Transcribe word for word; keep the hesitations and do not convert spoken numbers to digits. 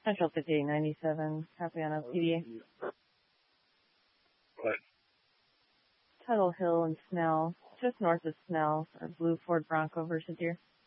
Central fifty-eight ninety-seven, copy on a P D A. What? Tuttle Hill and Snell, just north of Snell, or blue Ford Bronco versus deer.